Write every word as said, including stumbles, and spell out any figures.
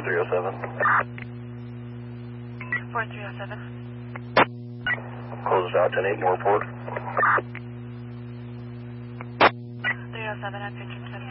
three oh seven. four three oh seven. Closed out, ten eight, more report. three oh seven at Pitching Center.